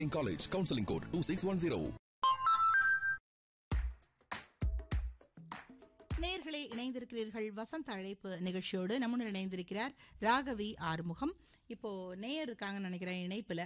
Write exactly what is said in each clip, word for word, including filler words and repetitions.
In college, counseling code two six one zero. நேயர்களே, இணைந்திருக்கிறீர்கள் வசந்த அழைப்பு நிகழ்ச்சியோடு. நம்முடன் இணைந்திருக்கிறார் ராகவி ஆறுமுகம். இப்போ நேயர் இருக்காங்கன்னு நினைக்கிறேன் இணைப்புல.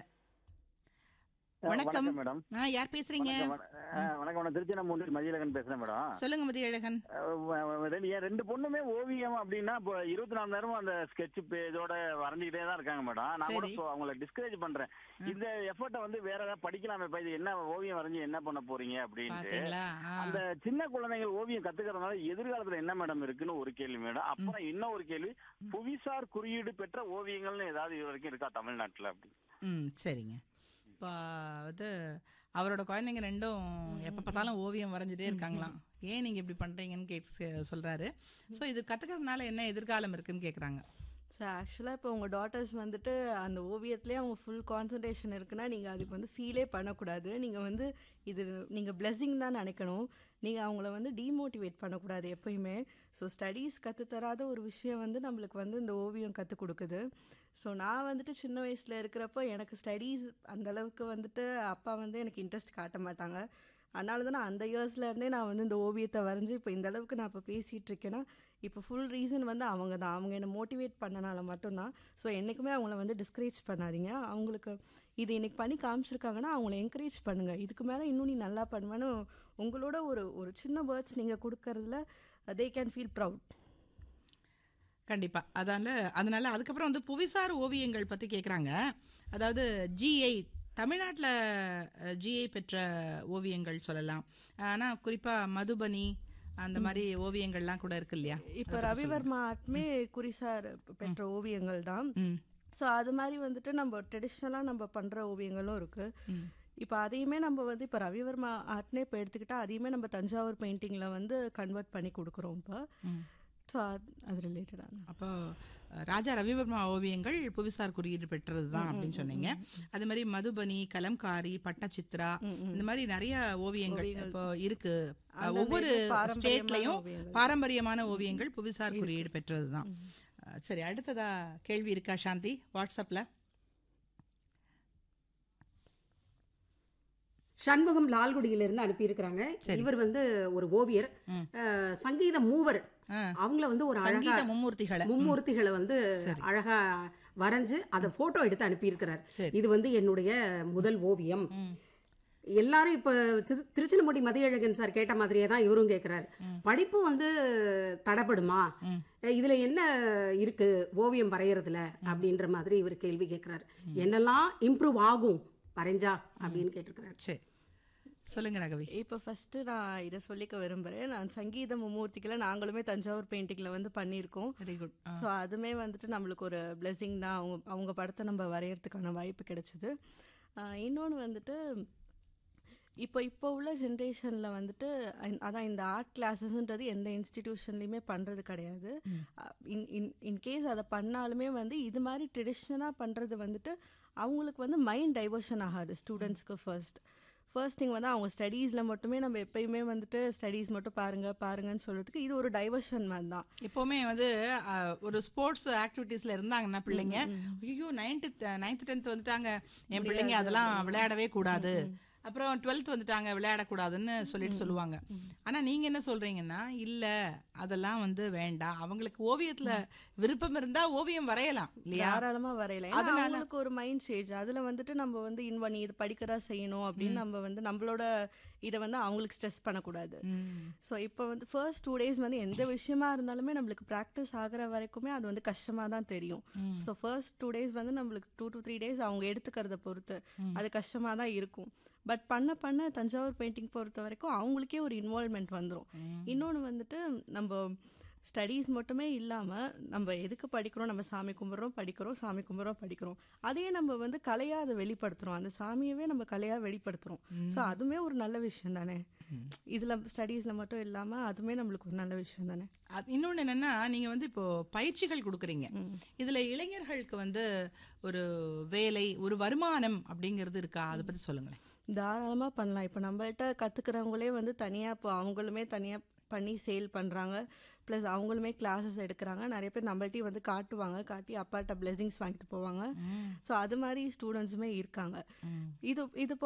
வணக்கம் மேடம். யார் பேசுறீங்க? வணக்கம் மேடம். திருச்சிராப்பள்ளி மதியழகன் பேசுறேன் மேடம். சொல்லுங்க மதியழகன். ரெண்டு பொண்ணுமே ஓவியம் அப்படின்னா இப்போ இருபத்தி நாலு நேரமும் அந்த ஸ்கெட்ச் பேஜோட வரைஞ்சிக்கிட்டே தான் இருக்காங்க மேடம். நான் கூட அவங்களை டிஸ்கரேஜ் பண்றேன். இந்த எஃபர்ட்டை வந்து வேற ஏதாவது படிக்கலாமே, இது என்ன ஓவியம் வரைஞ்சி என்ன பண்ண போறீங்க அப்படின்ட்டு. அந்த சின்ன குழந்தைகள் ஓவியம் கத்துக்கிறதுனால எதிர்காலத்துல என்ன மேடம் இருக்குன்னு ஒரு கேள்வி மேடம். அப்புறம் இன்னும் ஒரு கேள்வி, புவிசார் குறியீடு பெற்ற ஓவியங்கள்னு ஏதாவது இது வரைக்கும் இருக்கா தமிழ்நாட்டுல அப்படி? ம் சரிங்க. இப்போ வந்து அவரோட குழந்தைங்க ரெண்டும் எப்போ பார்த்தாலும் ஓவியம் வரைஞ்சிட்டே இருக்காங்களாம். ஏன் நீங்கள் இப்படி பண்ணுறீங்கன்னு கேட்டு சொல்கிறாரு. ஸோ இது கற்றுக்கிறதுனால என்ன எதிர்காலம் இருக்குன்னு கேட்குறாங்க. ஸோ ஆக்சுவலாக இப்போ உங்கள் டாட்டர்ஸ் வந்துட்டு அந்த ஓவியத்துலேயே அவங்க ஃபுல் கான்சன்ட்ரேஷன் இருக்குன்னா நீங்கள் அதுக்கு வந்து ஃபீலே பண்ணக்கூடாது. நீங்கள் வந்து இது நீங்கள் பிளெஸிங் தான் நினைக்கணும். நீங்கள் அவங்கள வந்து டீமோட்டிவேட் பண்ணக்கூடாது எப்பயுமே. ஸோ ஸ்டடீஸ் கற்றுத்தராத ஒரு விஷயம் வந்து நம்மளுக்கு வந்து இந்த ஓவியம் கற்றுக் கொடுக்குது. ஸோ நான் வந்துட்டு சின்ன வயசில் இருக்கிறப்போ எனக்கு ஸ்டடீஸ் அந்தளவுக்கு வந்துட்டு அப்பா வந்து எனக்கு இன்ட்ரெஸ்ட் காட்ட மாட்டாங்க. அதனால தான் நான் அந்த இயர்ஸ்ல இருந்தே நான் வந்து இந்த ஓவியத்தை வரைஞ்சி இப்போ இந்த அளவுக்கு நான் இப்போ பேசிகிட்டு இருக்கேன்னா இப்போ ஃபுல் ரீசன் வந்து அவங்க தான். அவங்க என்னை மோட்டிவேட் பண்ணனால மட்டும்தான். ஸோ என்றைக்குமே அவங்கள வந்து டிஸ்கரேஜ் பண்ணாதீங்க. அவங்களுக்கு இது இன்னைக்கு பண்ணி காமிச்சிருக்காங்கன்னா அவங்கள என்கரேஜ் பண்ணுங்கள். இதுக்கு மேலே இன்னும் நீ நல்லா பண்ணுவேன்னு உங்களோட ஒரு ஒரு சின்ன வேர்ட்ஸ் நீங்கள் கொடுக்கறதுல தே கேன் ஃபீல் ப்ரவுட். கண்டிப்பாக. அதனால அதனால அதுக்கப்புறம் வந்து புவிசார் ஓவியங்கள் பற்றி கேட்குறாங்க. அதாவது ஜிஐ தமிழ்நாட்டில் ஜிஐ பெற்ற ஓவியங்கள் சொல்லலாம். ஆனால் குறிப்பாக மதுபனி அந்த மாதிரி ஓவியங்கள்லாம் கூட இருக்கு இல்லையா? இப்போ ரவிவர்மா ஆர்ட்மே குறிசார் பெற்ற ஓவியங்கள் தான். ஸோ அது மாதிரி வந்துட்டு நம்ம ட்ரெடிஷ்னலாக நம்ம பண்ணுற ஓவியங்களும் இருக்குது. இப்போ அதையுமே நம்ம வந்து இப்போ ரவிவர்மா ஆர்ட்னே இப்போ எடுத்துக்கிட்டால் அதையுமே நம்ம தஞ்சாவூர் பெயிண்டிங்கில் வந்து கன்வெர்ட் பண்ணி கொடுக்குறோம் இப்போ. ஸோ அது ரிலேட்டடான அப்போ ராஜா ரவிவர்மா ஓவியங்கள் புவிசார் குறியீடு பெற்றது தான் அப்படின்னு சொன்னீங்க. அது மாதிரி மதுபனி, கலம்காரி, பட்டச்சித்ரா இந்த மாதிரி நிறைய ஓவியங்கள் இப்போ இருக்கு. ஒவ்வொரு ஸ்டேட்லயும் பாரம்பரியமான ஓவியங்கள் புவிசார் குறியீடு பெற்றது தான். சரி, அடுத்ததா கேள்வி இருக்கா சாந்தி வாட்ஸ்அப்ல? சண்முகம் லால்குடியிலிருந்து அனுப்பியிருக்கிறாங்க. இவர் வந்து ஒரு ஓவியர், சங்கீத மூவர். அவங்கள வந்து ஒரு அழகா மும்மூர்த்திகளை மும்மூர்த்திகளை வந்து அழகா வரைஞ்சு அதை போட்டோ எடுத்து அனுப்பியிருக்கிறார். இது வந்து என்னுடைய முதல் ஓவியம். எல்லாரும் இப்ப திருச்சிராப்பள்ளி மதியழகன் சார் கேட்ட மாதிரியே தான் இவரும் கேட்கிறாரு. படிப்பு வந்து தடைப்படுமா, இதுல என்ன இருக்கு ஓவியம் வரையறதுல அப்படின்ற மாதிரி இவர் கேள்வி கேட்கிறாரு. என்னெல்லாம் இம்ப்ரூவ் ஆகும் வரைஞ்சா அப்படின்னு கேட்டிருக்கிறாரு. சரி, சொல்லுங்க ராகவி. இப்போ ஃபர்ஸ்ட் நான் இதை சொல்லிக்க விரும்புகிறேன். நான் சங்கீத மும்மூர்த்திகளை நாங்களுமே தஞ்சாவூர் பெயிண்டிங்கில் வந்து பண்ணியிருக்கோம். Very good. ஸோ அதுமே வந்துட்டு நம்மளுக்கு ஒரு பிளெஸிங் தான். அவங்க அவங்க படத்தை நம்ம வரையறதுக்கான வாய்ப்பு கிடைச்சிது. இன்னொன்று வந்துட்டு இப்போ இப்போ உள்ள ஜென்ரேஷனில் வந்துட்டு அதான் இந்த ஆர்ட் கிளாஸஸ்ன்றது எந்த இன்ஸ்டிடியூஷன்லையுமே பண்ணுறது கிடையாது. இன் இன் இன்கேஸ் அதை பண்ணாலுமே வந்து இது மாதிரி ட்ரெடிஷ்னலாக பண்ணுறது வந்துட்டு அவங்களுக்கு வந்து மைண்ட் டைவர்ஷன் ஆகாது ஸ்டூடெண்ட்ஸ்க்கு. ஃபர்ஸ்ட் ஃபர்ஸ்ட் திங் வந்து அவங்க ஸ்டடீஸில் மட்டுமே நம்ம எப்பயுமே வந்துட்டு ஸ்டடீஸ் மட்டும் பாருங்க பாருங்கன்னு சொல்றதுக்கு இது ஒரு டைவர்ஷன் மாதிரி தான். எப்போவுமே வந்து ஒரு ஸ்போர்ட்ஸ் ஆக்டிவிட்டீஸ்ல இருந்தாங்கன்னா பிள்ளைங்க ஐயோ நைன்த்து நைன்த் டென்த் வந்துட்டாங்க என் பிள்ளைங்க அதெல்லாம் விளையாடவே கூடாது, அப்புறம் டுவெல்த் வந்துட்டாங்க விளையாடக்கூடாதுன்னு சொல்லிட்டு சொல்லுவாங்க. ஆனா நீங்க என்ன சொல்றீங்கன்னா இல்ல அதெல்லாம் வந்து வேண்டாம், அவங்களுக்கு ஓவியத்துல விருப்பம் இருந்தா ஓவியம் வரையலாம் இல்லையா? தாராளமா வரையலாம். அவங்களுக்கு ஒரு மைண்ட் சேஞ்ச். அதுல வந்துட்டு நம்ம வந்து இன்வா நீ இது படிக்கதா செய்யணும் அப்படின்னு நம்ம வந்து நம்மளோட இதை வந்து அவங்களுக்கு ஸ்ட்ரெஸ் பண்ணக்கூடாது. ஸோ இப்போ வந்து ஃபர்ஸ்ட் டூ டேஸ் வந்து எந்த விஷயமா இருந்தாலுமே நம்மளுக்கு ப்ராக்டிஸ் ஆகிற வரைக்குமே அது வந்து கஷ்டமா தான் தெரியும். ஸோ ஃபர்ஸ்ட் டூ டேஸ் வந்து நம்மளுக்கு டூ டு த்ரீ டேஸ் அவங்க எடுத்துக்கிறத பொறுத்து அது கஷ்டமா தான் இருக்கும். பட் பண்ண பண்ண தஞ்சாவூர் பெயிண்டிங் பொறுத்த வரைக்கும் அவங்களுக்கே ஒரு இன்வால்வ்மெண்ட் வந்துடும். இன்னொன்று வந்துட்டு நம்ம ஸ்டடீஸ் மட்டுமே இல்லாமல் நம்ம எதுக்கு படிக்கிறோம், நம்ம சாமி கும்பிட்றோம் படிக்கிறோம், சாமி கும்பிட்றோம் படிக்கிறோம், அதையே நம்ம வந்து கலையாக அதை வெளிப்படுத்துகிறோம். அந்த சாமியவே நம்ம கலையாக வெளிப்படுத்துகிறோம். ஸோ அதுவுமே ஒரு நல்ல விஷயம் தானே. இதில் ஸ்டடீஸில் மட்டும் இல்லாமல் அதுவுமே நம்மளுக்கு ஒரு நல்ல விஷயம் தானே. இன்னொன்று என்னென்னா நீங்கள் வந்து இப்போது பயிற்சிகள் கொடுக்குறீங்க, இதில் இளைஞர்களுக்கு வந்து ஒரு வேலை ஒரு வருமானம் அப்படிங்கிறது இருக்கா? அதை பற்றி சொல்லுங்களேன். தாராளமாக பண்ணலாம். இப்போ நம்மள்கிட்ட கற்றுக்கிறவங்களே வந்து தனியாக இப்போ அவங்களுமே தனியாக பண்ணி சேல் பண்ணுறாங்க. ப்ளஸ் அவங்களுமே கிளாஸஸ் எடுக்கிறாங்க. நிறைய பேர் நம்மள்ட்டையும் வந்து காட்டுவாங்க, காட்டி அப்பாட்ட பிளெஸிங்ஸ் வாங்கிட்டு போவாங்க. ஸோ அது மாதிரி ஸ்டூடெண்ட்ஸுமே இருக்காங்க. இது இது